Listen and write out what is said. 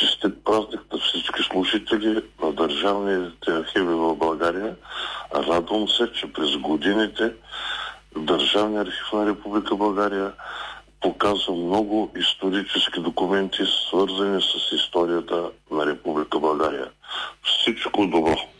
Честит празник на всички служители на държавните архиви в България. Радвам се, че през годините Държавния архив на Република България показва много исторически документи, свързани с историята на Република България. Всичко добро!